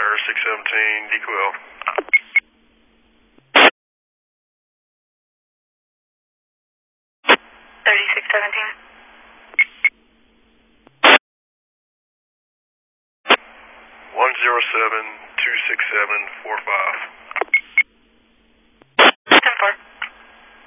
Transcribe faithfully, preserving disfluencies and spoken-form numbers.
Center, six seventeen, D Q L. thirty-six seventeen. one zero seven, two six seven, four five.